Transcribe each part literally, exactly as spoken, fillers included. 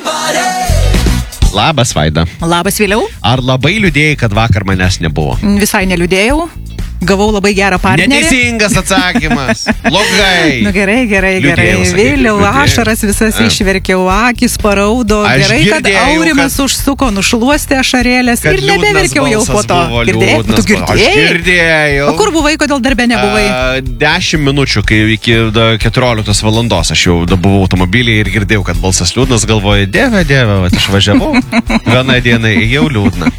Labas, Vaida. Labas, Vėliau. Ar labai liūdėjai, kad vakar manęs nebuvo? Visai neliūdėjau. Gavau labai gerą partnerį. Neteisingas atsakymas. Blogai. Nu gerai, gerai, gerai. Vėliau ašaras visas A. išverkiau, akis paraudo. Aš gerai, kad girdėjau, Aurimas kad... užsuko, nušluostė ašarėlės ir nebeverkiau jau po to. Girdėjai? Tu girdėjai? Aš girdėjau. O kur buvai, kodėl darbe nebuvai? A, dešimt minučių, kai iki keturioliktos valandos aš jau buvau automobilyje ir girdėjau, kad balsas liūdnas, galvoju, dieve, dieve, aš važiavau. Vieną dieną jau liūdna.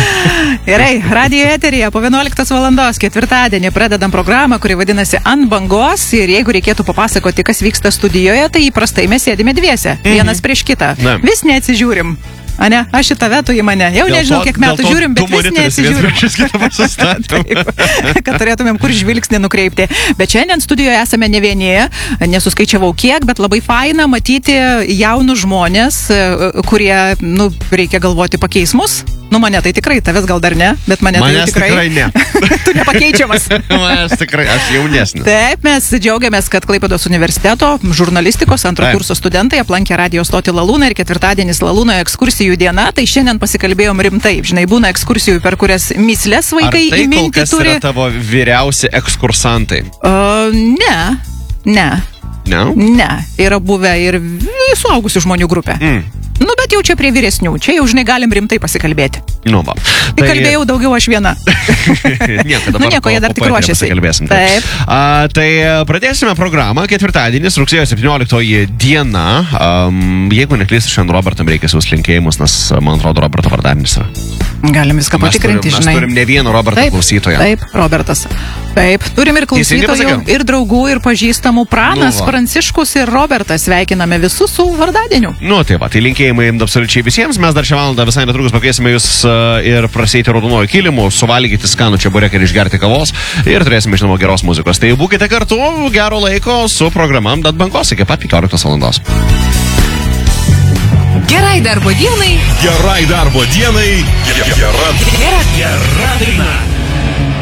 Gerai, radijo eteryje po vienuoliktos valandos ketvirtadienį pradedam programą, kuri vadinasi Ant bangos, ir jeigu reikėtų papasakoti, kas vyksta studijoje, tai įprastai mes sėdime dviese, mhm. vienas prieš kitą. Ne. Vis neatsižiūrim. Ane, aš į tave, tu į mane. Jau dėl nežinau, kiek metų to, žiūrim, bet vis neatsižiūrim. Taip, kad turėtumėm kur žvilgsnį nukreipti. Bet šiandien studijoje esame ne vieni, nesuskaičiavau kiek, bet labai faina matyti jaunus žmonės, kurie, nu, reikia galvoti pakeis mus. Nu, mane tai tikrai, tavęs gal dar ne, bet mane Manęs tai tikrai, tikrai ne. Tu nepakeičiamas. Manęs tikrai, aš jaunesnis. Taip, mes džiaugiamės, kad Klaipėdos universiteto žurnalistikos antro Taip. kurso studentai aplankė radijo stotį Lalūną ir ketvirtadienis Lalūnoje ekskursijų diena, tai šiandien pasikalbėjom rimtai. Žinai, būna ekskursijų, per kurias mislės vaikai įminti turi. Ar tai kol kas turi... yra tavo vyriausi ekskursantai? Uh, ne, ne. Ne? Ne, yra buvę ir suaugusių žmonių grupė. Mm. Nu, bet jau čia prie vyresnių. Čia jau, žinai, galim rimtai pasikalbėti. Nu, va. Tai kalbėjau daugiau aš viena. nieko, dabar nu, nieko, jie dar tik ruošiasi. Taip. A, tai pradėsime programą. Ketvirtadienis, rugsėjo septynioliktoji diena. Um, jeigu neklystu, šiandien Robertam reikia siūs linkėjimus, nes, man atrodo, Roberto vardadienis yra. Galim viską mes patikrinti, turim, žinai. Mes turim ne vieną Roberto taip, klausytoją. Taip, Robertas. Taip, turim ir klausytojų, ir draugų, ir pažįstamų. Pranas, nu, Pranciškus ir Robertas. Sveikiname visus su vardadieniu. Nu, tai va, tai linkėjimai absoliučiai visiems. Mes dar šią valandą visai netrukus pakviesime jūs uh, ir prasėti raudonuoju kilimu, suvalgyti skanų čebureką ir išgerti kavos ir turėsime, žinoma, geros muzikos. Tai būkite kartu, gero laiko su programam Ant bangos iki pat penkioliktos valandos. Gerai darbo dienai. Gerai darbo dienai. Gera, gera, gera daina.